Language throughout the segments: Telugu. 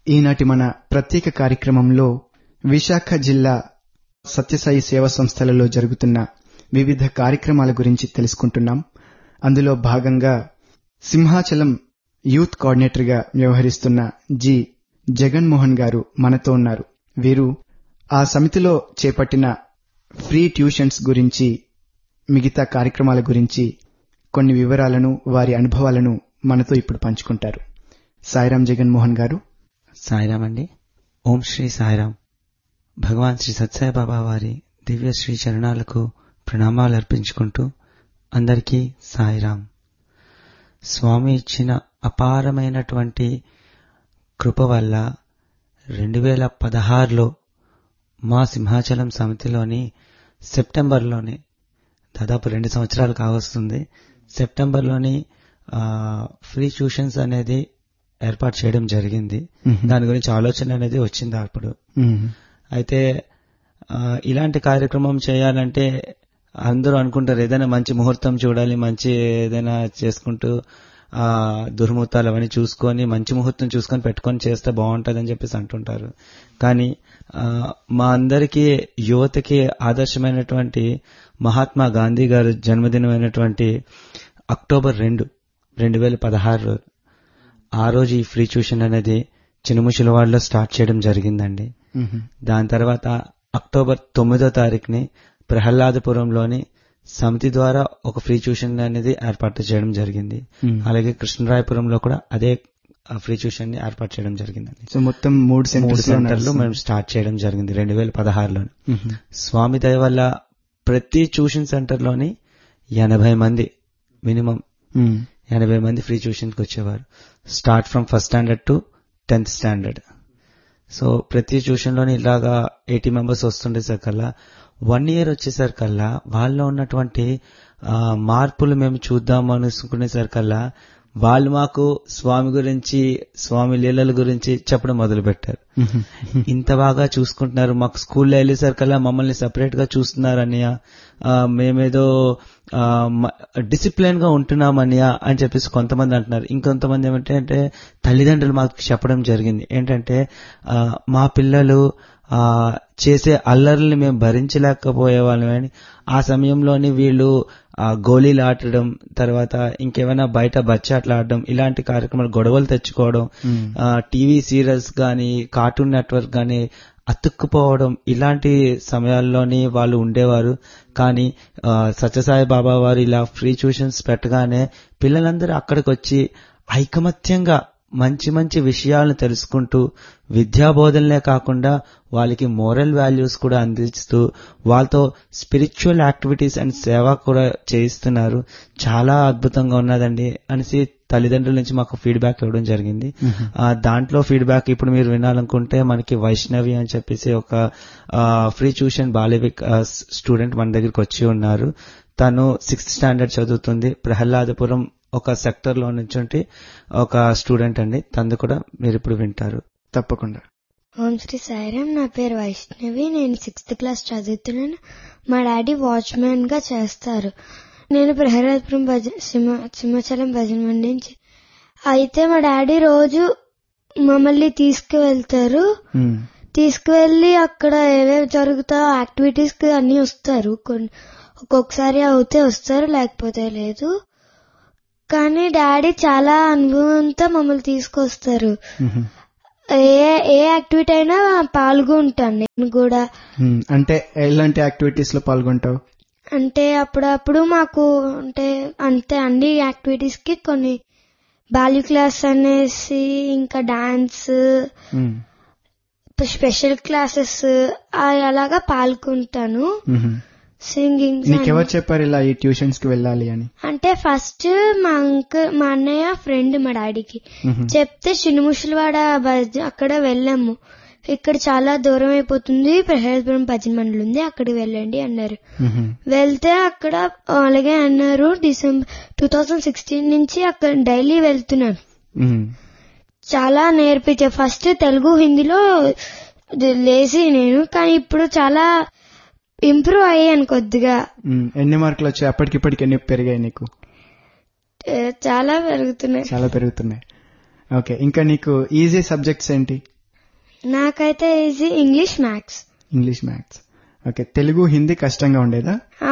ఈనాటి మన ప్రత్యేక కార్యక్రమంలో విశాఖ జిల్లా సత్యసాయి సేవా సంస్థలలో జరుగుతున్న వివిధ కార్యక్రమాల గురించి తెలుసుకుంటున్నాం. అందులో భాగంగా సింహాచలం యూత్ కోఆర్డినేటర్ గా వ్యవహరిస్తున్న జి జగన్మోహన్ గారు మనతో ఉన్నారు. వీరు ఆ సమితిలో చేపట్టిన ఫ్రీ ట్యూషన్స్ గురించి, మిగతా కార్యక్రమాల గురించి కొన్ని వివరాలను, వారి అనుభవాలను మనతో ఇప్పుడు పంచుకుంటారు. సాయిరాం జగన్మోహన్ గారు. సాయిరాం అండి. ఓం శ్రీ సాయిరాం. భగవాన్ శ్రీ సత్యసాయి బాబా వారి దివ్య శ్రీ చరణాలకు ప్రణామాలు అర్పించుకుంటూ అందరికీ సాయిరాం. స్వామి ఇచ్చిన అపారమైనటువంటి కృప వల్ల 2016లో మా సింహాచలం సమితిలోని సెప్టెంబర్లోని, దాదాపు 2 సంవత్సరాలు కావస్తుంది, సెప్టెంబర్లోని ఫ్రీ ట్యూషన్స్ అనేది ఏర్పాటు చేయడం జరిగింది. దాని గురించి ఆలోచన అనేది వచ్చింది అప్పుడు. అయితే ఇలాంటి కార్యక్రమం చేయాలంటే అందరూ అనుకుంటారు ఏదైనా మంచి ముహూర్తం చూడాలి, మంచి ఏదైనా చేసుకుంటూ దుర్ముహూర్తాలు అవన్నీ చూసుకొని మంచి ముహూర్తం చూసుకొని పెట్టుకొని చేస్తే బాగుంటుందని చెప్పేసి అంటుంటారు. కానీ మా అందరికీ యువతకి ఆదర్శమైనటువంటి మహాత్మా గాంధీ గారు జన్మదినమైనటువంటి అక్టోబర్ 2, 2016 ఆ రోజు ఈ ఫ్రీ ట్యూషన్ అనేది చినముషిలవాడలో స్టార్ట్ చేయడం జరిగిందండి. దాని తర్వాత అక్టోబర్ 9వ తారీఖుని ప్రహ్లాదపురంలోని సమితి ద్వారా ఒక ఫ్రీ ట్యూషన్ అనేది ఏర్పాటు చేయడం జరిగింది. అలాగే కృష్ణరాయపురంలో కూడా అదే ఫ్రీ ట్యూషన్ ని ఏర్పాటు చేయడం జరిగిందండి. సో మొత్తం 3 సెంటర్లు మేము స్టార్ట్ చేయడం జరిగింది 2016లో. స్వామి దయ వల్ల ప్రతి ట్యూషన్ సెంటర్లోని 80 మంది మినిమం 80 మంది ఫ్రీ ట్యూషన్కి వచ్చేవారు. Start from first standard to 10th standard. So ప్రతి ట్యూషన్లోని ఇలాగా 80 మెంబర్స్ వస్తుండేసరికల్లా 1 year వచ్చేసరికల్లా వాళ్ళలో ఉన్నటువంటి మార్పులు మేము చూద్దాం అనుకునేసరికల్లా వాళ్ళు మాకు స్వామి గురించి, స్వామి లీలల గురించి చెప్పడం మొదలు పెట్టారు. ఇంత బాగా చూసుకుంటున్నారు, మాకు స్కూల్లో వెళ్ళేసరికల్లా మమ్మల్ని సెపరేట్ గా చూస్తున్నారనియా, మేమేదో డిసిప్లిన్ గా ఉంటున్నామనియా అని చెప్పేసి కొంతమంది అంటున్నారు. ఇంకొంతమంది ఏమంటే తల్లిదండ్రులు మాకు చెప్పడం జరిగింది ఏంటంటే మా పిల్లలు చేసే అల్లర్లని మేము భరించలేకపోయేవాళ్ళమని, ఆ సమయంలోని వీళ్ళు గోళీలు ఆడడం, తర్వాత ఇంకేమైనా బయట బచ్చాట్లు ఆడడం, ఇలాంటి కార్యక్రమాలు, గొడవలు తెచ్చుకోవడం, టీవీ సీరియల్స్ గానీ, కార్టూన్ నెట్వర్క్ గానీ అతుక్కుపోవడం, ఇలాంటి సమయాల్లోని వాళ్ళు ఉండేవారు. కానీ సత్యసాయి బాబా వారు ఇలా ఫ్రీ ట్యూషన్స్ పెట్టగానే పిల్లలందరూ అక్కడికి వచ్చి ఐకమత్యంగా మంచి మంచి విషయాలను తెలుసుకుంటూ విద్యాబోధనలే కాకుండా వాళ్ళకి మోరల్ వాల్యూస్ కూడా అందిస్తూ వాళ్ళతో స్పిరిచువల్ యాక్టివిటీస్ అండ్ సేవ కూడా చేయిస్తున్నారు. చాలా అద్భుతంగా ఉన్నదండి అనేసి తల్లిదండ్రుల నుంచి మాకు ఫీడ్బ్యాక్ ఇవ్వడం జరిగింది. దాంట్లో ఫీడ్బ్యాక్ ఇప్పుడు మీరు వినాలనుకుంటే మనకి వైష్ణవి అని చెప్పేసి ఒక ఫ్రీ ట్యూషన్ బాలివిక్ స్టూడెంట్ మన దగ్గరికి వచ్చి ఉన్నారు. తను 6th స్టాండర్డ్ చదువుతుంది. ప్రహ్లాదపురం ఒక సెక్టర్ లో నుంచి ఒక స్టూడెంట్ అండి. తనది కూడా మీరు ఇప్పుడు వింటారు. తప్పకుండా. ఓం శ్రీ సాయిరాం. నా పేరు వైష్ణవి. నేను 6th క్లాస్ చదువుతున్నాను. మా డాడీ వాచ్మెన్ గా చేస్తారు. నేను ప్రహ్లాదపురం సింహాచలం భజన మండి నుంచి. అయితే మా డాడీ రోజు మమ్మల్ని తీసుకువెళ్తారు. తీసుకువెళ్లి అక్కడ ఏవేవి జరుగుతాయో యాక్టివిటీస్ కి అన్ని వస్తారు. ఒక్కొక్కసారి అవుతే వస్తారు, లేకపోతే లేదు. కానీ డాడీ చాలా అనుభవంతో మమ్మల్ని తీసుకొస్తారు. ఏ యాక్టివిటీ అయినా పాల్గొంటాను నేను కూడా. అంటే ఎలాంటి యాక్టివిటీస్ లో పాల్గొంటావు? అంటే అప్పుడప్పుడు మాకు అంతే అన్ని యాక్టివిటీస్ కి కొన్ని బాల్య క్లాస్ అనేసి, ఇంకా డాన్స్, స్పెషల్ క్లాసెస్ అలాగా పాల్గొంటాను. సింగింగ్. నీకెవరు చెప్పారు ఇలా ఈ ట్యూషన్స్ కి వెళ్ళాలి అని? అంటే ఫస్ట్ మా అన్నయ్య ఫ్రెండ్ మా డాడీకి చెప్తే చిన్నముషిలవాడ అక్కడ వెళ్ళాము. ఇక్కడ చాలా దూరం అయిపోతుంది, ప్రహ్లాదపురం భజన మండలి ఉంది, అక్కడికి వెళ్ళండి అన్నారు. వెళ్తే అక్కడ అలాగే అన్నారు. డిసెంబర్ 2016 నుంచి అక్కడ డైలీ వెళ్తున్నాను. చాలా నేర్పించారు. ఫస్ట్ తెలుగు, హిందీలో లేసి నేను, కానీ ఇప్పుడు చాలా ఇంప్రూవ్ అయ్యాను కొద్దిగా. ఎన్ని మార్కులు వచ్చాయి అప్పటికిప్పటికి? ఎన్ని పెరిగాయి నీకు? చాలా పెరుగుతున్నాయి. ఓకే. ఇంకా నీకు ఈజీ సబ్జెక్ట్స్ ఏంటి? నాకైతే easy English maths. English maths. Okay. Telugu Hindi కష్టంగా ఉండేదా?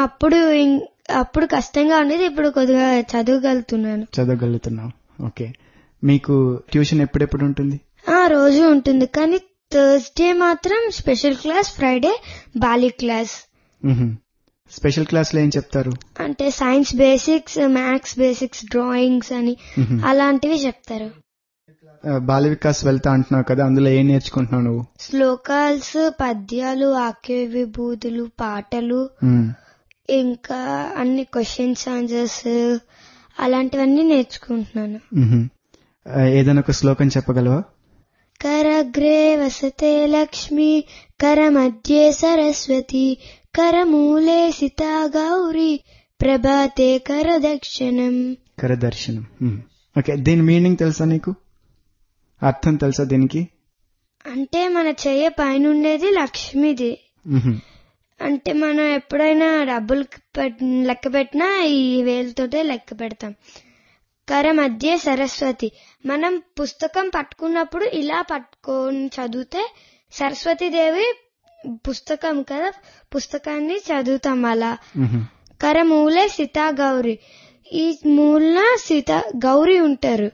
అప్పుడు కష్టంగా ఉండేది, ఇప్పుడు కొద్దిగా చదవగలుగుతున్నాను. ఓకే. మీకు ట్యూషన్ ఎప్పుడెప్పుడు ఉంటుంది? రోజు ఉంటుంది, కానీ థర్స్డే మాత్రం special class, Friday Bali class. Special class లో ఏం చెప్తారు? అంటే science basics, maths basics, drawings అని అలాంటివి చెప్తారు. బాల వికాస్ వెళ్తా అంటున్నావు కదా, అందులో ఏం నేర్చుకుంటున్నావు నువ్వు? శ్లోకాల్స్, పద్యాలు, వాక్య విభూతులు, పాటలు, ఇంకా అన్ని క్వశ్చన్స్ ఆన్సర్స్ అలాంటివన్నీ నేర్చుకుంటున్నాను. ఏదైనా ఒక శ్లోకం చెప్పగలవా? కరగ్రే వసతే లక్ష్మి, కరమధ్యే సరస్వతి, కరమూలే సితా గౌరీ, ప్రభాతే కరదర్శనం. ఓకే. దీని మీనింగ్ తెలుసా నీకు? అర్థం తెలుసా దీనికి? అంటే మన చెయ్యి పైన ఉండేది లక్ష్మిది. అంటే మనం ఎప్పుడైనా డబ్బులు లెక్క పెట్టినా ఈ వేలుతోటే లెక్క పెడతాం. కర మధ్య సరస్వతి, మనం పుస్తకం పట్టుకున్నప్పుడు ఇలా పట్టుకొని చదివితే సరస్వతీదేవి పుస్తకం కదా, పుస్తకాన్ని చదువుతాం అలా. కర మూలే సీతా గౌరీ, ఈ మూలన సీతా గౌరీ ఉంటారు.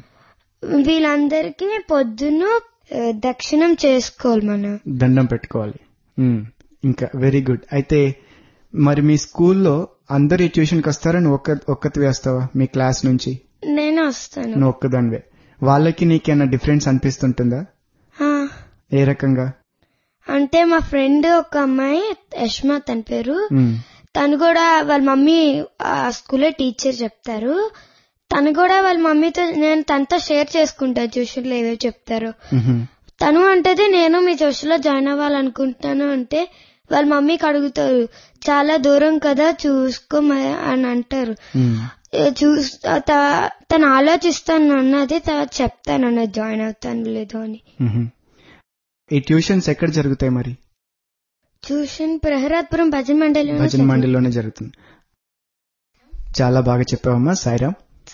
వీళ్ళందరికీ పొద్దున్న దక్షిణం చేసుకోవాలి, మనం దండం పెట్టుకోవాలి. ఇంకా వెరీ గుడ్. అయితే మరి మీ స్కూల్లో అందరు ఈ ట్యూషన్కి వస్తారా? నువ్వు ఒక్కతి వేస్తావా మీ క్లాస్ నుంచి? నేను వస్తాను. నువ్వు ఒక్కదానివే. వాళ్ళకి నీకేమైనా డిఫరెన్స్ అనిపిస్తుంటుందా? ఏ రకంగా? అంటే మా ఫ్రెండ్ ఒక అమ్మాయి యష్మా తన పేరు, తను కూడా వాళ్ళ మమ్మీ ఆ స్కూల్లో టీచర్ చెప్తారు. తను కూడా వాళ్ళ మమ్మీతో, నేను తనతో షేర్ చేసుకుంటా ట్యూషన్లో ఏవో చెప్తారు. తను అంటది నేను మీ ట్యూషన్ లో జాయిన్ అవ్వాలనుకుంటున్నాను అంటే వాళ్ళ మమ్మీకి అడుగుతారు, చాలా దూరం కదా చూసుకో అని అంటారు. తను ఆలోచిస్తాను అన్నది, తర్వాత చెప్తాను అన్నది జాయిన్ అవుతాను లేదో అని. ఈ ట్యూషన్స్ ఎక్కడ జరుగుతాయి మరి? ట్యూషన్ ప్రహ్లాద్పురం భజన్ మండలిలోనే జరుగుతుంది. చాలా బాగా చెప్పావమ్మా. సాయిరామ్.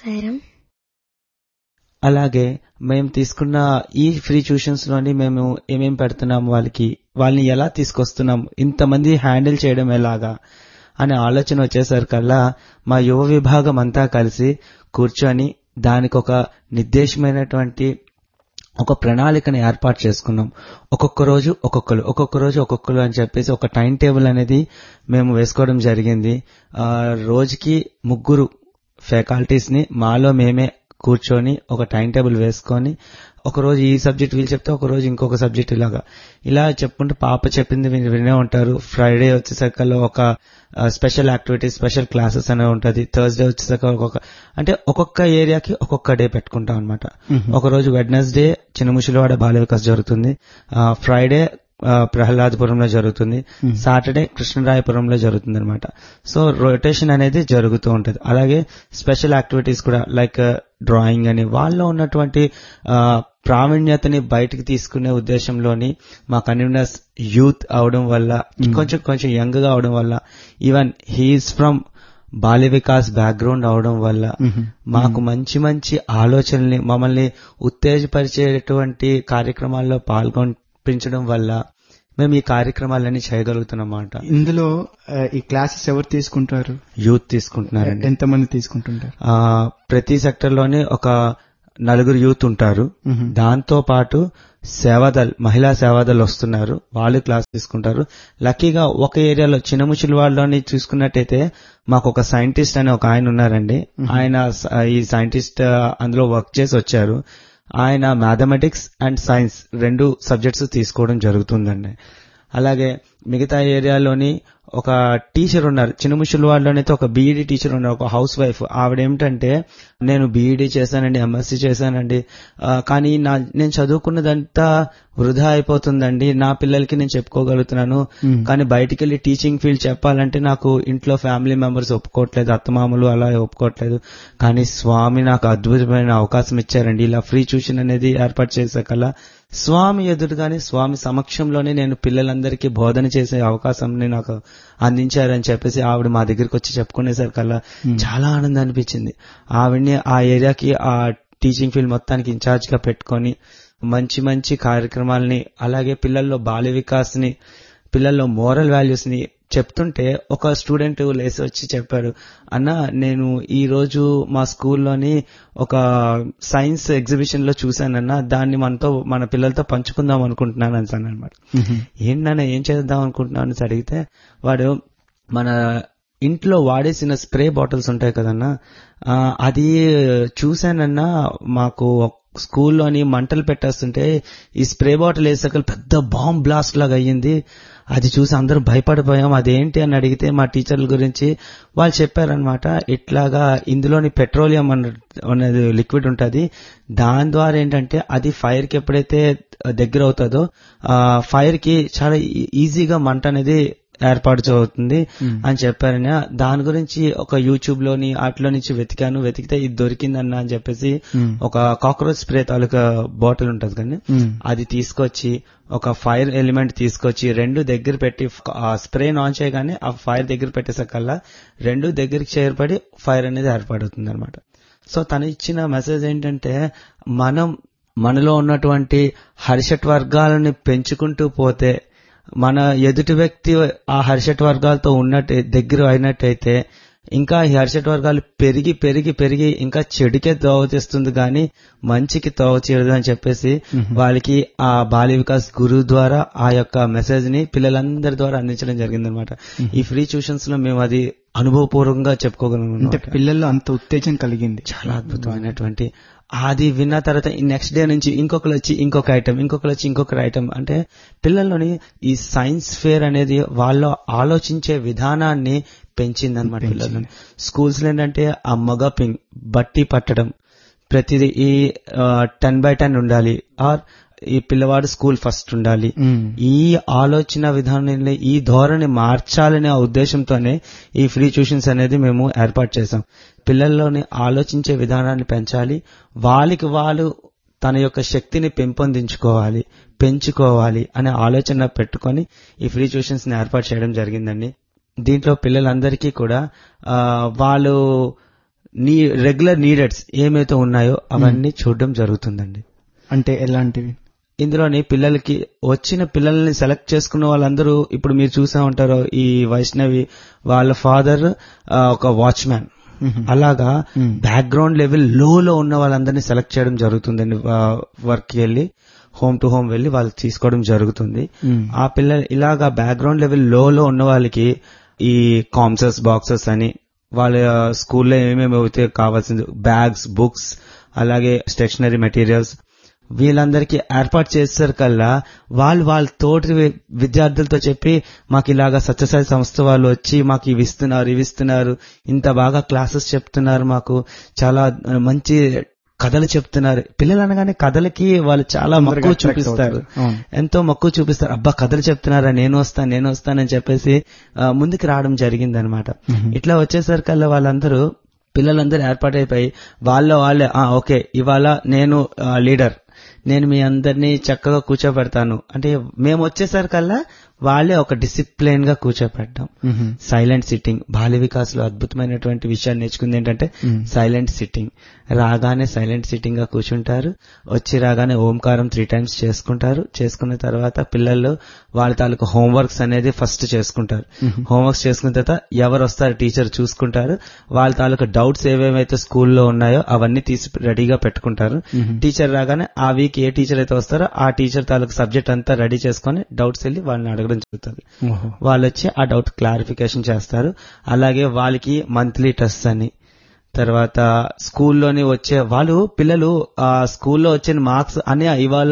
అలాగే మేము తీసుకున్న ఈ ఫ్రీ ట్యూషన్స్ లోని మేము ఏమేం పెడుతున్నాం, వాళ్ళని ఎలా తీసుకొస్తున్నాం, ఇంతమంది హ్యాండిల్ చేయడం ఎలాగా అనే ఆలోచన వచ్చేసరికల్లా మా యువ విభాగం అంతా కలిసి కూర్చొని దానికి ఒక నిర్దేశమైనటువంటి ఒక ప్రణాళికను ఏర్పాటు చేసుకున్నాం. ఒక్కొక్క రోజు ఒక్కొక్కరు అని చెప్పేసి ఒక టైం టేబుల్ అనేది మేము వేసుకోవడం జరిగింది. రోజుకి 3 ఫ్యాకల్టీస్ ని మాలో మేమే కూర్చొని ఒక టైం టేబుల్ వేసుకొని, ఒకరోజు ఈ సబ్జెక్ట్ వీళ్ళు చెప్తే ఒకరోజు ఇంకొక సబ్జెక్ట్ ఇలా చెప్పుకుంటూ పాప చెప్పింది వినే ఉంటారు. ఫ్రైడే వచ్చేసరికల్లో ఒక స్పెషల్ యాక్టివిటీస్, స్పెషల్ క్లాసెస్ అనేవి ఉంటుంది. థర్స్డే వచ్చేసరికి ఒక్కొక్క ఏరియాకి ఒక్కొక్క డే పెట్టుకుంటాం అనమాట. ఒకరోజు వెడ్నెస్డే చిన్నముషిలవాడ బాల వికాస్ జరుగుతుంది, ఫ్రైడే ప్రహ్లాదపురంలో జరుగుతుంది, సాటర్డే కృష్ణరాయపురంలో జరుగుతుంది అనమాట. సో రొటేషన్ అనేది జరుగుతూ ఉంటుంది. అలాగే స్పెషల్ యాక్టివిటీస్ కూడా లైక్ డ్రాయింగ్ అని వాళ్ళలో ఉన్నటువంటి ప్రావీణ్యతని బయటికి తీసుకునే ఉద్దేశంలోని మా కన్వీనర్స్ యూత్ అవడం వల్ల, కొంచెం యంగ్ గా అవడం వల్ల, ఈవెన్ హీఈస్ ఫ్రమ్ బాల్య వికాస్ బ్యాక్గ్రౌండ్ అవడం వల్ల మాకు మంచి ఆలోచనల్ని, మమ్మల్ని ఉత్తేజపరిచేటువంటి కార్యక్రమాల్లో పాల్గొనిపించడం వల్ల మేము ఈ కార్యక్రమాలన్నీ చేయగలుగుతున్నమాట. ఇందులో ఈ క్లాసెస్ ఎవరు తీసుకుంటారు? యూత్ తీసుకుంటున్నారండి. ఎంతమంది తీసుకుంటుంటారు? ప్రతి సెక్టర్ లోనే ఒక 4 యూత్ ఉంటారు. దాంతో పాటు మహిళా సేవాదల్ వస్తున్నారు, వాళ్ళు క్లాస్ తీసుకుంటారు. లక్కీగా ఒక ఏరియాలో చిన్నముచిలి వాళ్ళని చూసుకున్నట్టయితే మాకు ఒక సైంటిస్ట్ అని ఒక ఆయన ఉన్నారండి. ఆయన ఈ సైంటిస్ట్ అందులో వర్క్ చేసి వచ్చారు. ఆయన మ్యాథమెటిక్స్ అండ్ సైన్స్ 2 సబ్జెక్ట్స్ తీసుకోవడం జరుగుతుందండి. అలాగే మిగతా ఏరియాలోని ఒక టీచర్ ఉన్నారు. చిన్నముషుల వాళ్ళలోనైతే ఒక బీఈడీ టీచర్ ఉన్నారు, ఒక హౌస్ వైఫ్. ఆవిడేమిటంటే, నేను బీఈడీ చేశానండి, ఎంఎస్సీ చేశానండి, కానీ నేను చదువుకున్నదంతా వృధా అయిపోతుందండి. నా పిల్లలకి నేను చెప్పుకోగలుగుతున్నాను, కానీ బయటికి వెళ్ళి టీచింగ్ ఫీల్డ్ చెప్పాలంటే నాకు ఇంట్లో ఫ్యామిలీ మెంబర్స్ ఒప్పుకోవట్లేదు, అత్తమామలు అలా ఒప్పుకోవట్లేదు. కానీ స్వామి నాకు అద్భుతమైన అవకాశం ఇచ్చారండి. ఇలా ఫ్రీ ట్యూషన్ అనేది ఏర్పాటు చేసాకల్లా స్వామి ఎదురుగానే, స్వామి సమక్షంలోనే నేను పిల్లలందరికీ బోధన చేసే అవకాశంని నాకు అందించారని చెప్పేసి ఆవిడ మా దగ్గరికి వచ్చి చెప్పుకునేసరికల్లా చాలా ఆనందం అనిపించింది. ఆవిడ్ని ఆ ఏరియాకి, ఆ టీచింగ్ ఫీల్డ్ మొత్తానికి ఇన్ఛార్జ్ గా పెట్టుకొని మంచి మంచి కార్యక్రమాలని, అలాగే పిల్లల్లో బాల్య వికాస్ని, పిల్లల్లో మోరల్ వాల్యూస్ ని చెప్తుంటే ఒక స్టూడెంట్ లేసి వచ్చి చెప్పారు, అన్న నేను ఈ రోజు మా స్కూల్లోని ఒక సైన్స్ ఎగ్జిబిషన్ లో చూశానన్నా, దాన్ని మన పిల్లలతో పంచుకుందాం అనుకుంటున్నాను అని అనమాట. ఏంటన్నా ఏం చేద్దాం అనుకుంటున్నాను అని అడిగితే, వాడు మన ఇంట్లో వాడేసిన స్ప్రే బాటిల్స్ ఉంటాయి కదన్నా, అది చూశానన్నా, మాకు స్కూల్లోని మంటలు పెట్టేస్తుంటే ఈ స్ప్రే బాటిల్ వేసాక పెద్ద బాంబ్ బ్లాస్ట్ లాగా అయ్యింది, అది చూసి అందరూ భయపడిపోయాం, అదేంటి అని అడిగితే మా టీచర్ల గురించి వాళ్ళు చెప్పారనమాట. ఇట్లాగా ఇందులోని పెట్రోలియం అనేది లిక్విడ్ ఉంటుంది, దాని ద్వారా ఏంటంటే అది ఫైర్ కి ఎప్పుడైతే దగ్గర అవుతుందో ఫైర్ కి చాలా ఈజీగా మంట అనేది ఏర్పాటు అవుతుంది అని చెప్పారని. దాని గురించి ఒక యూట్యూబ్ లోని వాటిలో నుంచి వెతికితే ఇది దొరికిందన్న అని చెప్పేసి ఒక కాక్రోచ్ స్ప్రే తాలూకా బాటిల్ ఉంటది కానీ అది తీసుకొచ్చి ఒక ఫైర్ ఎలిమెంట్ తీసుకొచ్చి రెండు దగ్గర పెట్టి ఆ స్ప్రే ఆన్ చేయగానే ఆ ఫైర్ దగ్గర పెట్టేసకల్లా రెండు దగ్గరికి చేరుపడి ఫైర్ అనేది ఏర్పడుతుంది అనమాట. సో తను ఇచ్చిన మెసేజ్ ఏంటంటే, మనలో ఉన్నటువంటి హర్షట్ వర్గాలని పెంచుకుంటూ పోతే, మన ఎదుటి వ్యక్తి ఆ హర్షట్ వర్గాలతో దగ్గర అయినట్టయితే ఇంకా ఈ హర్షట్ వర్గాలు పెరిగి పెరిగి పెరిగి ఇంకా చెడుకే దోవ చేస్తుంది కానీ మంచికి దోవ చేయదు అని చెప్పేసి వాళ్ళకి ఆ బాల్య వికాస్ గురువు ద్వారా ఆ యొక్క మెసేజ్ ని పిల్లలందరి ద్వారా అందించడం జరిగిందనమాట. ఈ ఫ్రీ ట్యూషన్స్ లో మేము అది అనుభవపూర్వకంగా చెప్పుకోగలం. అంటే పిల్లల్లో అంత ఉత్తేజం కలిగింది, చాలా అద్భుతమైనటువంటి. అది విన్న తర్వాత నెక్స్ట్ డే నుంచి ఇంకొకరు వచ్చి ఇంకొక ఐటమ్, ఇంకొకరు వచ్చి ఇంకొక ఐటమ్. అంటే పిల్లల్లోని ఈ సైన్స్ ఫేర్ అనేది వాళ్ళు ఆలోచించే విధానాన్ని పెంచిందనమాట పిల్లలు. స్కూల్స్ లో ఏంటంటే ఆ మగ బట్టి పట్టడం, ప్రతిదీ ఈ 10/10 ఉండాలి, ఆర్ ఈ పిల్లవాడు స్కూల్ ఫస్ట్ ఉండాలి, ఈ ఆలోచన విధానాన్ని ఈ ధోరణి మార్చాలనే ఉద్దేశంతోనే ఈ ఫ్రీ ట్యూషన్స్ అనేది మేము ఏర్పాటు చేశాం. పిల్లల్లోని ఆలోచించే విధానాన్ని పెంచాలి, వాళ్ళకి వాళ్ళు తన యొక్క శక్తిని పెంచుకోవాలి అనే ఆలోచన పెట్టుకొని ఈ ఫ్రీ ట్యూషన్స్ ని ఏర్పాటు చేయడం జరిగిందండి. దీంట్లో పిల్లలందరికీ కూడా వాళ్ళు రెగ్యులర్ నీడెడ్స్ ఏమైతే ఉన్నాయో అవన్నీ చూడడం జరుగుతుందండి. అంటే ఎలాంటివి? ఇందులోని పిల్లల్ని సెలెక్ట్ చేసుకున్న వాళ్ళందరూ ఇప్పుడు మీరు చూసా ఉంటారు, ఈ వైష్ణవి వాళ్ళ ఫాదర్ ఒక వాచ్మ్యాన్, అలాగా బ్యాక్గ్రౌండ్ లెవెల్ లో ఉన్న వాళ్ళందరినీ సెలెక్ట్ చేయడం జరుగుతుందండి. వర్క్ కి వెళ్ళి హోమ్ టు హోమ్ వెళ్ళి వాళ్ళు తీసుకోవడం జరుగుతుంది. ఆ పిల్లలు ఇలాగా బ్యాక్గ్రౌండ్ లెవెల్ లో ఉన్న వాళ్ళకి ఈ కామ్సెస్ బాక్సెస్ అని వాళ్ళ స్కూల్లో ఏమేమి అయితే కావాల్సింది బ్యాగ్స్, బుక్స్, అలాగే స్టేషనరీ మెటీరియల్స్ వీళ్ళందరికీ ఏర్పాటు చేసేసరి కల్లా వాళ్ళ తోటి విద్యార్థులతో చెప్పి మాకు ఇలాగా సత్యసాయి సంస్థ వాళ్ళు వచ్చి మాకు ఇవి ఇస్తున్నారు, ఇంత బాగా క్లాసెస్ చెప్తున్నారు, మాకు చాలా మంచి కథలు చెప్తున్నారు. పిల్లలు అనగానే కథలకి వాళ్ళు చాలా మక్కువ చూపిస్తారు, ఎంతో మక్కువ చూపిస్తారు. అబ్బా కథలు చెప్తున్నారా, నేను వస్తానని చెప్పేసి ముందుకు రావడం జరిగింది అనమాట. ఇట్లా వచ్చేసరికల్లా వాళ్ళందరూ పిల్లలందరూ ఏర్పాటైపోయి వాళ్ళే ఓకే ఇవాళ నేను లీడర్, నేను మీ అందరినీ చక్కగా కూర్చోబెడతాను అంటే మేము వచ్చేసరికల్లా వాళ్ళే ఒక డిసిప్లైన్ గా కూర్చోపెట్టాం. సైలెంట్ సిట్టింగ్, బాల్య వికాస్ లో అద్భుతమైనటువంటి విషయాన్ని నేర్చుకుంది ఏంటంటే సైలెంట్ సిట్టింగ్. రాగానే సైలెంట్ సిట్టింగ్ గా కూర్చుంటారు, వచ్చి రాగానే ఓంకారం 3 times చేసుకుంటారు. చేసుకున్న తర్వాత పిల్లలు వాళ్ళ తాలూకు హోంవర్క్స్ అనేది ఫస్ట్ చేసుకుంటారు. హోంవర్క్స్ చేసుకున్న తర్వాత ఎవరు వస్తారు టీచర్ చూసుకుంటారు. వాళ్ళ తాలూకు డౌట్స్ ఏవేమైతే స్కూల్లో ఉన్నాయో అవన్నీ తీసి రెడీగా పెట్టుకుంటారు. టీచర్ రాగానే ఆ వీక్ ఏ టీచర్ అయితే వస్తారో ఆ టీచర్ తాలూకు సబ్జెక్ట్ అంతా రెడీ చేసుకుని డౌట్స్ వెళ్ళి వాళ్ళని అడగడం జరుగుతుంది. వాళ్ళు వచ్చి ఆ డౌట్ క్లారిఫికేషన్ చేస్తారు. అలాగే వాళ్ళకి మంత్లీ టెస్ట్ అని, తర్వాత స్కూల్లోని వచ్చే పిల్లలు స్కూల్లో వచ్చిన మార్క్స్ అని ఇవాళ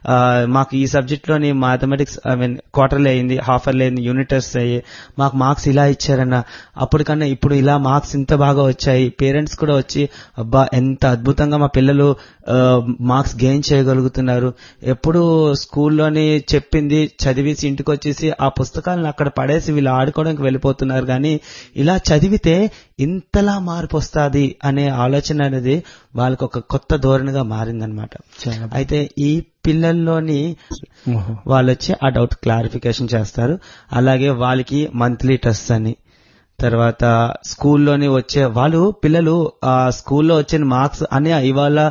మాకు ఈ సబ్జెక్ట్ లోని మ్యాథమెటిక్స్ క్వార్టర్లీ అయింది, హాఫర్లీ అయింది, యూనిట్ టెస్ట్ అయ్యి మాకు మార్క్స్ ఇలా ఇచ్చారన్న, అప్పటికన్నా ఇప్పుడు ఇలా మార్క్స్ ఇంత బాగా వచ్చాయి. పేరెంట్స్ కూడా వచ్చి అబ్బా ఎంత అద్భుతంగా మా పిల్లలు మార్క్స్ గెయిన్ చేయగలుగుతున్నారు. ఎప్పుడు స్కూల్లోని చెప్పింది చదివేసి ఇంటికి వచ్చేసి ఆ పుస్తకాలను అక్కడ పడేసి వీళ్ళు ఆడుకోవడానికి వెళ్ళిపోతున్నారు, కానీ ఇలా చదివితే ఇంతలా మార్పు వస్తుంది అనే ఆలోచన అనేది వాళ్ళకి ఒక కొత్త ధోరణిగా మారిందనమాట. అయితే ఈ పిల్లల్లోని వాళ్ళు వచ్చి ఆ డౌట్ క్లారిఫికేషన్ చేస్తారు. అలాగే వాళ్ళకి మంత్లీ టెస్ట్ అని, తర్వాత స్కూల్లోని వచ్చే పిల్లలు స్కూల్లో వచ్చిన మార్క్స్ అని ఇవాళ